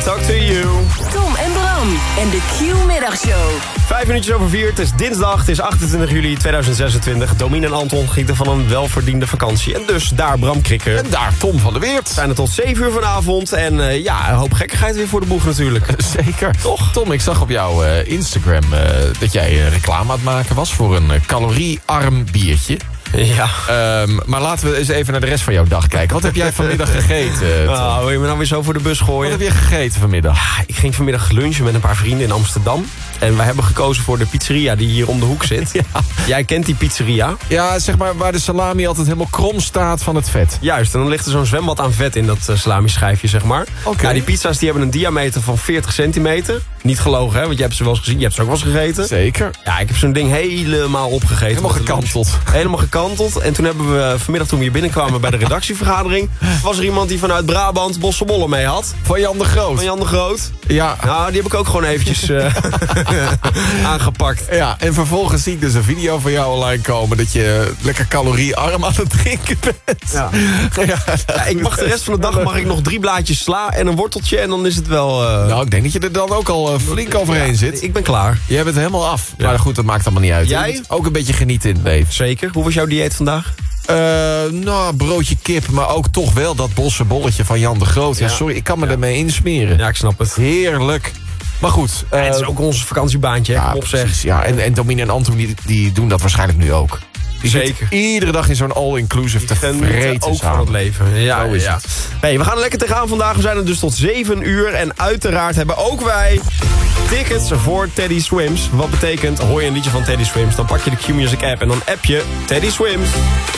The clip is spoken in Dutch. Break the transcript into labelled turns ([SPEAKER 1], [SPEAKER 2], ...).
[SPEAKER 1] Talk to You.
[SPEAKER 2] Tom en Bram en de Q-middagshow.
[SPEAKER 1] 5 minuutjes over 4, het is dinsdag, het is 28 juli 2026. Domien en Anton genieten van een welverdiende vakantie. En dus daar Bram Krikker.
[SPEAKER 3] En daar Tom van der Weert.
[SPEAKER 1] Zijn er tot 7 uur vanavond. En een hoop gekkigheid weer voor de boeg natuurlijk.
[SPEAKER 3] Zeker.
[SPEAKER 1] Toch?
[SPEAKER 3] Tom, ik zag op jouw Instagram dat jij reclame aan het maken was voor een caloriearm biertje.
[SPEAKER 1] Ja.
[SPEAKER 3] Maar laten we eens even naar de rest van jouw dag kijken. Wat heb jij vanmiddag gegeten, Tom?
[SPEAKER 1] Wil je me nou weer zo voor de bus
[SPEAKER 3] Wat
[SPEAKER 1] gooien?
[SPEAKER 3] heb je gegeten vanmiddag?
[SPEAKER 1] Ik ging vanmiddag lunchen met een paar vrienden in Amsterdam. En wij hebben gekozen voor de pizzeria die hier om de hoek zit.
[SPEAKER 3] Ja.
[SPEAKER 1] Jij kent die pizzeria?
[SPEAKER 3] Ja, zeg maar waar de salami altijd helemaal krom staat van het vet.
[SPEAKER 1] Juist, en dan ligt er zo'n zwembad aan vet in dat salami-schijfje, zeg maar.
[SPEAKER 3] Oké.
[SPEAKER 1] Ja, die pizza's die hebben een diameter van 40 centimeter. Niet gelogen, hè, want je hebt ze wel eens gezien. Je hebt ze ook wel eens gegeten.
[SPEAKER 3] Zeker.
[SPEAKER 1] Ja, ik heb zo'n ding helemaal opgegeten.
[SPEAKER 3] Helemaal
[SPEAKER 1] met de lunch.
[SPEAKER 3] gekanteld.
[SPEAKER 1] Helemaal gekanteld. En toen hebben we vanmiddag, toen we hier binnenkwamen bij de redactievergadering, was er iemand die vanuit Brabant bossenbollen mee had.
[SPEAKER 3] Van Jan de Groot.
[SPEAKER 1] Van Jan de Groot.
[SPEAKER 3] Ja.
[SPEAKER 1] Nou, die heb ik ook gewoon eventjes aangepakt.
[SPEAKER 3] Ja, en vervolgens zie ik dus een video van jou online komen dat je lekker caloriearm aan het drinken bent.
[SPEAKER 1] Ja.
[SPEAKER 3] Ja,
[SPEAKER 1] Ik mag de rest van de dag nog 3 blaadjes sla en een worteltje en dan is het wel...
[SPEAKER 3] Nou, ik denk dat je er dan ook al flink overheen zit.
[SPEAKER 1] Ik ben klaar.
[SPEAKER 3] Jij bent helemaal af.
[SPEAKER 1] Ja.
[SPEAKER 3] Maar goed, dat maakt allemaal niet uit.
[SPEAKER 1] Jij?
[SPEAKER 3] Je moet ook een beetje genieten in het leven.
[SPEAKER 1] Zeker. Hoe was jouw dieet vandaag?
[SPEAKER 3] Broodje kip, maar ook toch wel dat bossenbolletje van Jan de Groot. Ja,
[SPEAKER 1] Ja.
[SPEAKER 3] sorry, ik kan me ermee insmeren.
[SPEAKER 1] Ja, ik snap het.
[SPEAKER 3] Heerlijk. Maar goed.
[SPEAKER 1] Het is ook ons vakantiebaantje, hè?
[SPEAKER 3] ja,
[SPEAKER 1] Kom op zeg.
[SPEAKER 3] precies, ja. En Domien en Anton die doen dat waarschijnlijk nu ook. Die
[SPEAKER 1] Zeker.
[SPEAKER 3] zitten iedere dag in zo'n all-inclusive te vreten
[SPEAKER 1] ook van het leven. Ja,
[SPEAKER 3] Zo is
[SPEAKER 1] ja.
[SPEAKER 3] het.
[SPEAKER 1] Hey, we gaan er lekker tegenaan vandaag. We zijn er dus tot 7 uur. En uiteraard hebben ook wij tickets voor Teddy Swims. Wat betekent, hoor je een liedje van Teddy Swims, dan pak je de Q-Music app en dan app je Teddy Swims.